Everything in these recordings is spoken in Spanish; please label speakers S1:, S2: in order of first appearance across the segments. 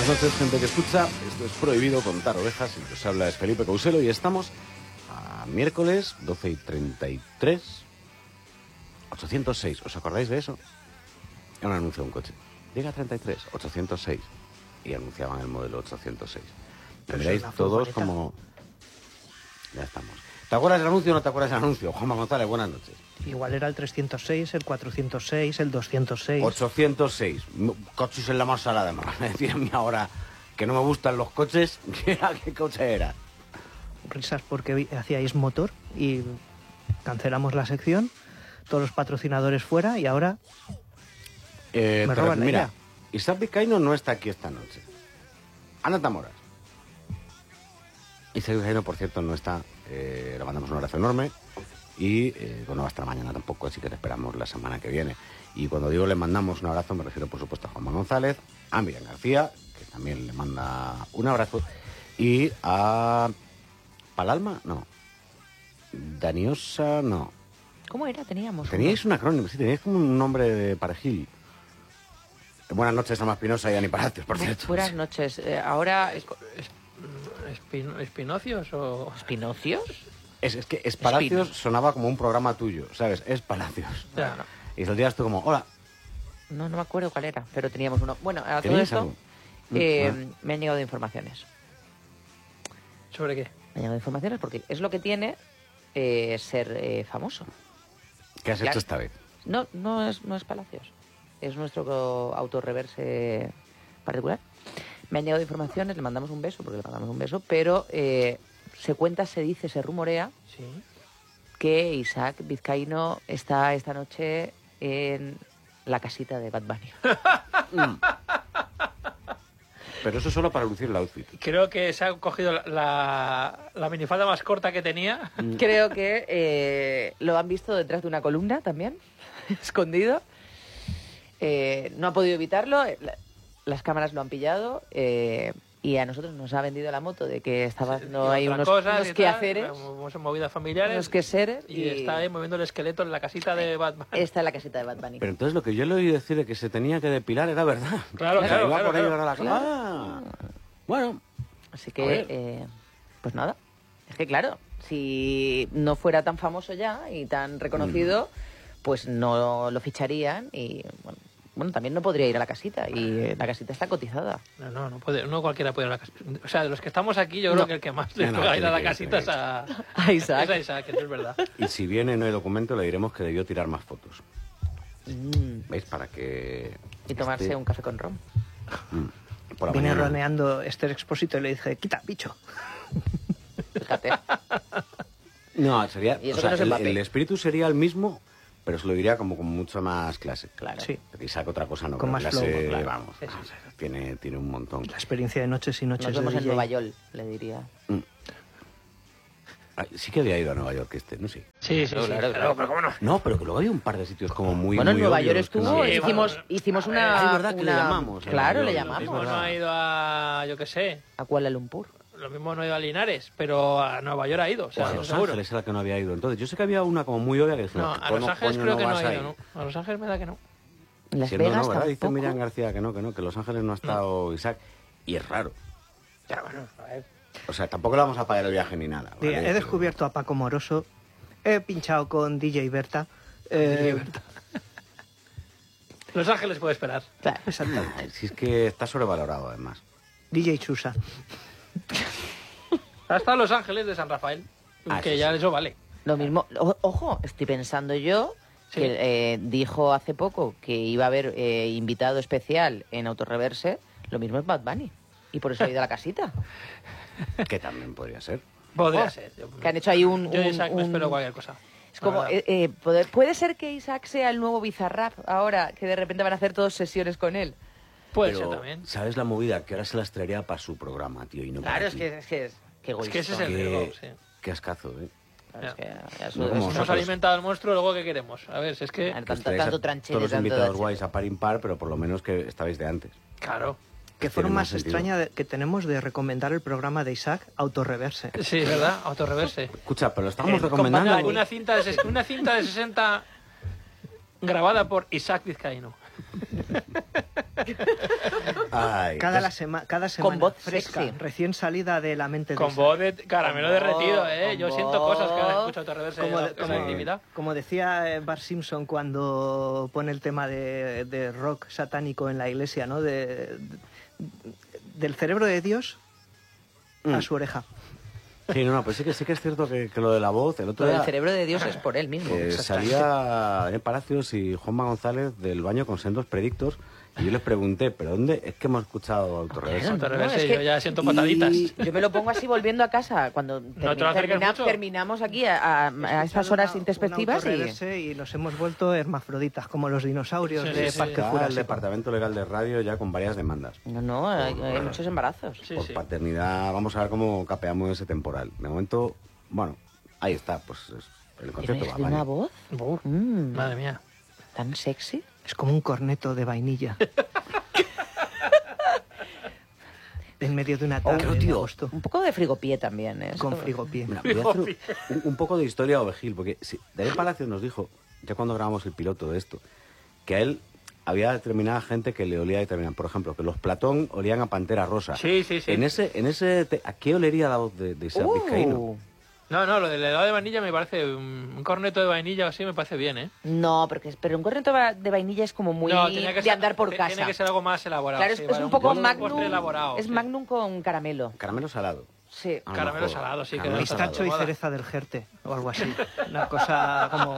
S1: Buenas noches, gente que escucha. Esto es Prohibido Contar Ovejas. El que os habla es Felipe Couselo y estamos a miércoles 12:33. 806. ¿Os acordáis de eso? Era un anuncio de un coche. Llega a 33, 806. Y anunciaban el modelo 806. Me miráis todos como... Ya estamos. ¿Te acuerdas del anuncio o no te acuerdas del anuncio? Juanma González, buenas noches.
S2: Igual era el 306, el 406, el 206.
S1: 806. Coches en la más sala de mar. Me decía a mí ahora que no me gustan los coches. ¿Qué coche era?
S2: Risas porque hacíais motor y cancelamos la sección. Todos los patrocinadores fuera y ahora me roban la
S1: mira,
S2: idea.
S1: Isaac Vizcaíno no está aquí esta noche. Ana Tamoras. Isaac Vizcaíno, por cierto, no está. Le mandamos un abrazo enorme. Y no va a estar mañana tampoco, así que le esperamos la semana que viene. Y cuando digo le mandamos un abrazo, me refiero por supuesto a Juanma González, a Miriam García, que también le manda un abrazo, y a Palalma, no, Daniosa, no.
S3: ¿Cómo era?
S1: Teníais un acrónimo, sí, teníais como un nombre de parejil. Buenas noches, Alma Espinosa y Ani Palacios, por cierto.
S3: Buenas noches. Ahora...
S4: ¿Espinocios o...?
S3: ¿Espinocios?
S1: Es que Espalacios sonaba como un programa tuyo, ¿sabes? Espalacios.
S4: Ya.
S1: Y saldrías tú como, hola.
S3: No me acuerdo cuál era, pero teníamos uno. Bueno, a todo
S1: ¿Teníais
S3: esto
S1: algo?
S3: me han llegado informaciones.
S4: ¿Sobre qué?
S3: Me han llegado informaciones porque es lo que tiene ser famoso.
S1: ¿Qué has
S3: Claro.
S1: hecho esta vez?
S3: No es Palacios. Es nuestro autorreverse particular. Me han llegado informaciones, le mandamos un beso, pero se cuenta, se dice, se rumorea
S4: Sí.
S3: que Isaac Vizcaíno está esta noche en la casita de Bad Bunny.
S1: Pero eso solo para lucir el outfit.
S4: Creo que se ha cogido la minifalda más corta que tenía.
S3: Creo que lo han visto detrás de una columna también, escondido. No ha podido evitarlo, las cámaras lo han pillado y a nosotros nos ha vendido la moto de que estaba haciendo ahí unos quehaceres,
S4: Hemos movidas familiares.
S3: unos quehaceres
S4: Y está ahí moviendo el esqueleto en la casita de Batman.
S3: está en la casita de Bad Bunny.
S1: Pero entonces lo que yo le oí decir de que se tenía que depilar era verdad.
S4: Claro,
S1: O sea,
S4: claro,
S1: iba
S4: claro,
S1: por ahí
S4: claro.
S1: a la
S3: Claro.
S1: Ah, bueno.
S3: Así
S1: A
S3: que,
S1: ver.
S3: pues nada, es que claro, si no fuera tan famoso ya y tan reconocido, pues no lo ficharían y bueno, también no podría ir a la casita y la casita está cotizada.
S4: No puede, no cualquiera puede ir a la casita. O sea, de los que estamos aquí, yo creo que el que más le
S1: No,
S4: pueda ir a la
S1: tiene que
S4: casita
S1: ir,
S4: es a
S3: A Isaac.
S4: es a Isaac, eso es verdad.
S1: Y si viene no hay documento, le diremos que debió tirar más fotos.
S3: Mm.
S1: ¿Veis? Para que...
S3: Y tomarse un café con ron.
S1: Por la
S2: Vine
S1: mañana.
S2: roneando Esther Expósito y le dije, quita, bicho.
S3: Fíjate.
S1: No, sería...
S3: Y eso
S1: o sea,
S3: que no es Mbappé.
S1: el espíritu sería el mismo, pero se lo diría como con mucha más clase.
S3: Claro.
S2: Sí,
S1: Porque Isaac otra cosa no.
S2: Con
S1: pero
S2: más
S1: clase,
S2: flow, claro.
S1: vamos,
S4: Sí, sí.
S1: o sea, tiene un montón.
S2: la experiencia de noches y noches
S3: Nos
S2: de
S3: vemos en
S2: DJ.
S3: Nueva York, le diría.
S1: Ay, sí que había ido a Nueva York no sé.
S4: Sí,
S3: Claro.
S4: pero cómo no.
S1: No, pero que luego había un par de sitios como muy...
S3: Bueno, en
S1: muy
S3: Nueva
S1: obvios
S3: York
S1: que
S3: estuvo,
S1: no-
S4: Sí,
S3: hicimos
S4: a ver,
S3: una...
S1: es verdad que le
S3: una-
S1: llamamos a
S3: Claro,
S1: Nueva
S3: le
S1: York,
S4: Lo mismo
S3: llamamos.
S4: no ha ido a, yo qué sé,
S3: A Kuala Lumpur.
S4: lo mismo no ha ido a Linares, pero a Nueva York ha ido, o
S1: O
S4: sea,
S1: a
S4: eso
S1: Los
S4: seguro.
S1: Ángeles era que no había ido. Entonces, yo sé que había una como muy obvia que dije,
S4: No, a Los Ángeles
S1: coño
S4: creo que no
S1: vas
S4: ha
S1: ahí?
S4: ido, ¿no? A Los Ángeles me da que no.
S3: Las
S1: Siendo
S3: Vegas
S1: no, ¿verdad? Dice
S3: tampoco.
S1: Miriam García que no, que Los Ángeles no ha estado Isaac. Y es raro.
S4: Ya, bueno, a ver.
S1: O sea, tampoco le vamos a pagar el viaje ni nada.
S2: Mira,
S1: ¿vale?
S2: he descubierto a Paco Moroso, he pinchado con DJ Berta.
S4: Los Ángeles puede esperar.
S3: Claro.
S2: Exacto.
S1: Si es que está sobrevalorado, además.
S2: DJ Chusa.
S4: Ha estado Los Ángeles de San Rafael, que
S1: eso
S4: ya
S1: sí.
S4: eso vale.
S3: Lo mismo, ojo, estoy pensando yo
S4: Sí.
S3: que dijo hace poco que iba a haber invitado especial en Autorreverse, lo mismo es Bad Bunny. Y por eso ha ido a la casita.
S1: Que también podría ser.
S4: Podría ser.
S3: Que han hecho ahí un...
S4: Yo de Isaac me
S3: un-
S4: espero cualquier cosa.
S3: Es como,
S4: La verdad.
S3: puede ser que Isaac sea el nuevo Bizarrap ahora, que de repente van a hacer todas sesiones con él.
S4: Puede
S1: Pero,
S4: ser también.
S1: ¿sabes la movida? Que ahora se las traería para su programa, tío. Y no para
S3: Claro, es
S1: ti.
S3: que qué
S4: Es que
S3: egoísta.
S4: ese es el
S1: Qué-
S4: riesgo, sí.
S1: Qué ascazo, ¿eh?
S3: Claro, es que ya
S1: No
S3: eso-
S1: como
S3: eso-
S4: Hemos
S1: nosotros.
S4: alimentado al monstruo, luego ¿qué queremos? A ver, si es que...
S3: Tanto-
S1: Que os traéis
S3: tanto
S1: a
S3: tranchete,
S1: todos los
S3: tanto
S1: invitados
S3: dachete.
S1: guays a par impar, pero por lo menos que estabais de antes.
S4: Claro.
S2: Qué
S1: Tiene
S2: forma
S1: más
S2: más
S1: sentido.
S2: extraña que tenemos de recomendar el programa de Isaac, Autorreverse.
S4: Sí, ¿verdad? Autorreverse.
S1: Escucha, pero lo estábamos
S3: con
S1: recomendando.
S3: Bad Bunny.
S4: Una cinta de 60 grabada por Isaac Vizcaíno.
S1: Ay,
S2: Cada semana
S3: voz
S2: fresca,
S3: sexy.
S2: recién salida de la mente de
S4: Con
S2: Isaac.
S4: voz de caramelo
S3: Con
S4: derretido,
S3: voz,
S4: ¿eh? Yo
S3: con
S4: siento cosas cada vez que
S3: voz.
S4: escucho Autorreverse
S2: Como,
S4: en esa intimidad.
S2: como decía Bart Simpson cuando pone el tema de rock satánico en la iglesia, ¿no? Del cerebro de Dios a su oreja.
S1: Sí, no, pues sí que es cierto que lo de la voz, el otro
S3: Todo el
S1: día
S3: cerebro de Dios es por él mismo.
S2: Exactamente.
S1: salía en Palacios y Juanma González del baño con sendos predictos y yo les pregunté, ¿pero dónde? Es que hemos escuchado Autorreverse.
S3: Claro.
S4: Autorreverse,
S3: No, es que-
S4: yo ya siento pataditas.
S1: Y-
S3: Yo me lo pongo así volviendo a casa cuando
S4: No te lo acerques mucho.
S3: terminamos aquí a estas horas intempestivas
S2: y nos hemos vuelto hermafroditas, como los dinosaurios
S4: Sí,
S2: de
S4: sí,
S2: Parque
S1: Está el
S2: Jurásico.
S1: Departamento Legal de Radio ya con varias demandas.
S3: No, hay muchos embarazos.
S4: Sí,
S1: Por
S4: sí.
S1: paternidad, vamos a ver cómo capeamos ese temporal. De momento, bueno, ahí está, pues el
S3: ¿Pero
S1: concepto
S3: es
S1: va.
S3: de
S1: vale.
S3: una voz
S4: Uf,
S3: Mm.
S4: madre mía.
S3: tan sexy?
S2: Es como un corneto de vainilla. En medio de una tarde de
S1: tío.
S2: agosto,
S3: Un poco de frigopié también, ¿eh?
S2: con frigopié.
S1: Mira, voy a hacer un poco de historia ovejil, porque David Palacios nos dijo, ya cuando grabamos el piloto de esto, que a él había determinada gente que le olía determinada. Por ejemplo, que los Platón olían a Pantera Rosa.
S4: Sí, sí, sí.
S1: ¿A qué olería la voz de Isaac Vizcaíno?
S4: No, lo de la edad de vainilla me parece... Un corneto de vainilla o así me parece bien, ¿eh?
S3: No, pero un corneto de vainilla es como muy
S4: No, tenía que
S3: de
S4: ser,
S3: andar por casa.
S4: Tiene que ser algo más elaborado.
S3: Claro,
S4: sí,
S3: es
S4: vale,
S3: un poco
S4: postre
S3: Magnum.
S4: elaborado,
S3: Es
S4: sí.
S3: Magnum con caramelo.
S1: Caramelo salado.
S3: Sí.
S1: A lo
S4: Caramelo
S1: mejor.
S4: salado, sí,
S1: Caramelo
S4: que
S1: salado.
S2: Pistacho y
S4: Moda.
S2: cereza del Jerte, o algo así. Una cosa como...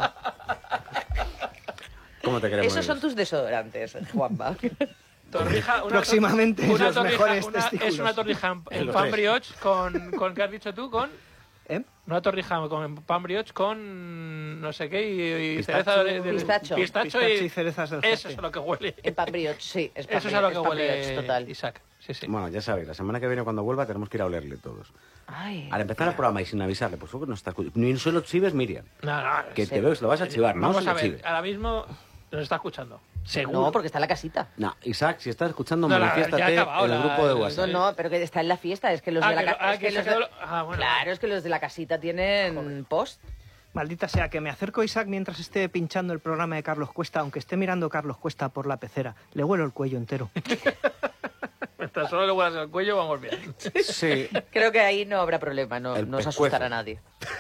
S1: ¿Cómo te queremos?
S3: Esos son tus desodorantes, Juanma.
S4: Torrija,
S2: Próximamente
S4: una
S2: los mejores
S4: es
S2: testículos.
S4: una torrija en
S1: Los
S4: pan
S1: tres.
S4: brioche con ¿qué has dicho tú? Con
S2: ¿Eh?
S4: una torrija con pan brioche con no sé qué y
S1: Pistacho.
S4: cereza de
S3: Pistacho.
S4: pistacho
S2: Pistacho y cerezas del
S4: eso
S2: Jerte.
S4: es a lo que huele.
S3: En pan brioche, sí. Es pan
S4: Eso es a lo que
S3: es pan
S4: huele
S3: brioche, total.
S4: Isaac. Sí, sí.
S1: Bueno, ya sabéis, la semana que viene cuando vuelva tenemos que ir a olerle todos.
S3: Ay,
S1: Al empezar el programa y sin avisarle, pues supongo que no está escuchando. Ni solo chives, Miriam.
S4: No,
S1: Que
S3: Sí.
S1: te veo, que lo vas a chivar, ¿no?
S4: Vamos
S1: Se lo
S4: a ver,
S1: chives.
S4: ahora mismo nos está escuchando. Seguro.
S3: no, porque está en la casita.
S1: No, Isaac, si estás escuchando,
S4: No, ya ha
S1: manifiéstate
S4: acabado
S1: en el grupo de
S4: la-
S1: WhatsApp.
S3: No, pero que está en la fiesta. Es que los
S4: Ah,
S3: de la
S4: que lo-
S3: casita.
S4: ah, que se quedó- bueno.
S3: Claro, es que los de la casita tienen post.
S2: Maldita sea, que me acerco a Isaac mientras esté pinchando el programa de Carlos Cuesta, aunque esté mirando Carlos Cuesta por la pecera. Le huelo el cuello entero.
S4: Mientras solo le huelas el cuello, vamos bien.
S1: Sí.
S3: Creo que ahí no habrá problema, no
S1: El
S3: os
S1: pescuezo.
S3: asustará a nadie.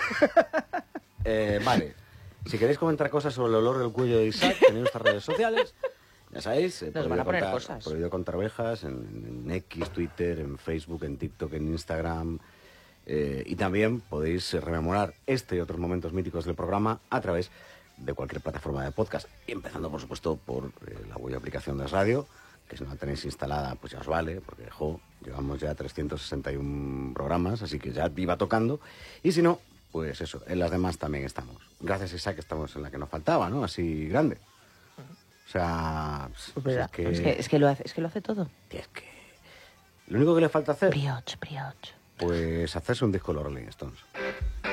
S1: Vale. Si queréis comentar cosas sobre el olor del cuello de Isaac, tenéis nuestras redes sociales. Ya sabéis,
S3: Nos van a poner cosas.
S1: Prohibido contar ovejas en X, Twitter, en Facebook, en TikTok, en Instagram. Y también podéis rememorar este y otros momentos míticos del programa a través de cualquier plataforma de podcast. Y empezando, por supuesto, por la web aplicación de radio, que si no la tenéis instalada, pues ya os vale, porque llevamos ya 361 programas, así que ya iba tocando. Y si no, pues eso, en las demás también estamos. Gracias, Isaac, estamos en la que nos faltaba, ¿no? Así grande. O sea,
S3: Pues verdad.
S1: es
S3: Es que lo hace todo.
S1: es que lo único que le falta hacer,
S3: Brioche.
S1: pues hacerse un disco de los Rolling Stones.